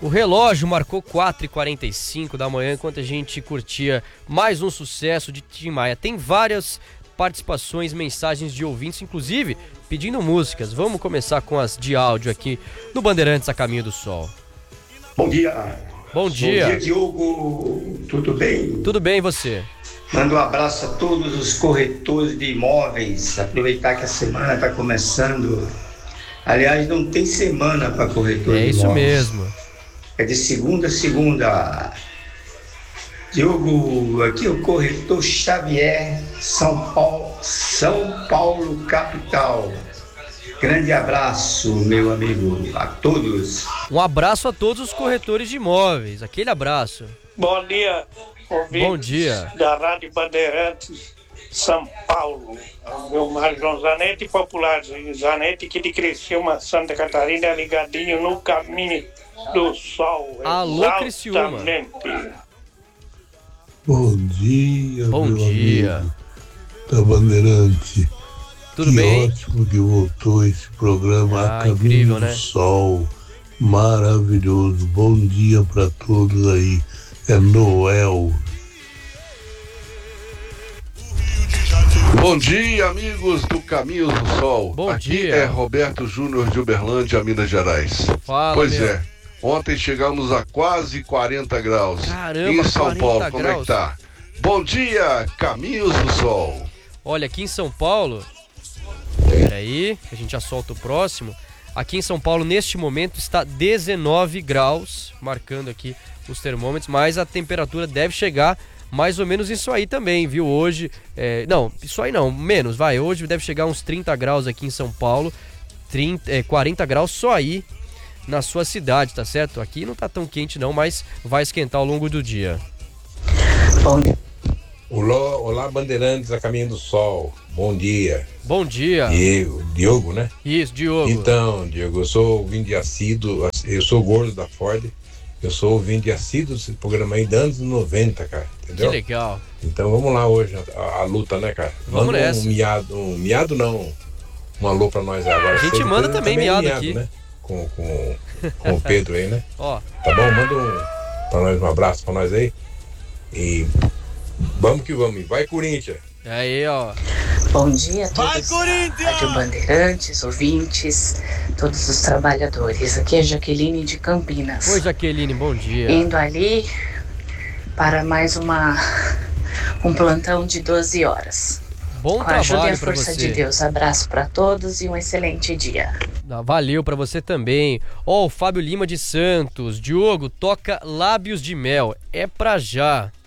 O relógio marcou 4h45 da manhã enquanto a gente curtia mais um sucesso de Tim Maia. Tem várias participações, mensagens de ouvintes, inclusive pedindo músicas. Vamos começar com as de áudio aqui no Bandeirantes a Caminho do Sol. Bom dia. Bom dia. Bom dia, Diogo. Tudo bem? Tudo bem, e você? Mando um abraço a todos os corretores de imóveis. Aproveitar que a semana está começando. Aliás, não tem semana para corretor de imóveis. É isso mesmo. É de segunda a segunda. Diogo, aqui é o corretor Xavier, São Paulo, capital. Grande abraço, meu amigo, a todos. Um abraço a todos os corretores de imóveis. Aquele abraço. Bom dia, ouvintes. Bom dia. Da Rádio Bandeirantes, São Paulo. Meu João Zanetti, popular Zanetti, que de Criciúma, Santa Catarina, ligadinho no Caminho do Sol. Alô, Criciúma. Bom dia, Bom meu dia. amigo da Bandeirante. Tudo que bem? Ótimo que voltou esse programa a Caminho incrível, do né? Sol. Maravilhoso. Bom dia para todos aí. É Noel. Bom dia, amigos do Caminho do Sol. Bom Aqui dia. é Roberto Júnior de Uberlândia, Minas Gerais. Fala, Pois meu. é, ontem chegamos a quase 40 graus. Caramba, em São 40 Paulo, como é graus. que tá? Bom dia, Caminhos do Sol. Olha, aqui em São Paulo... Peraí, que a gente já solta o próximo. Aqui em São Paulo, neste momento, está 19 graus, marcando aqui os termômetros, mas a temperatura deve chegar mais ou menos isso aí também, viu? Hoje, não, isso aí não, menos, vai. Hoje deve chegar uns 30 graus aqui em São Paulo, 40 graus só aí na sua cidade, tá certo? Aqui não tá tão quente não, mas vai esquentar ao longo do dia. Olá, Bandeirantes a Caminho do Sol. Bom dia. Bom dia. Diogo, né? Isso, Diogo. Então, Diogo, eu sou ouvinte assíduo, eu sou gordo da Ford, eu sou ouvinte assíduo desse programa aí de anos 90, cara, entendeu? Que legal. Então vamos lá hoje, a luta, né, cara? Vamos manda nessa. Um miado não, um alô pra nós agora. A gente manda também miado aqui. Né? Com o Pedro aí, né? Ó. Tá bom? Manda pra nós um abraço pra nós aí. E vamos que vamos. Vai, Corinthians! Aí, ó. Bom dia a todos da Rádio Bandeirantes, ouvintes, todos os trabalhadores. Aqui é Jaqueline de Campinas. Oi, Jaqueline, bom dia. Indo ali para mais um plantão de 12 horas. Bom Com a ajuda e trabalho a pra força você. de Deus. Abraço para todos e um excelente dia. Valeu pra você também. Ó, o Fábio Lima de Santos. Diogo, toca Lábios de Mel. É pra já.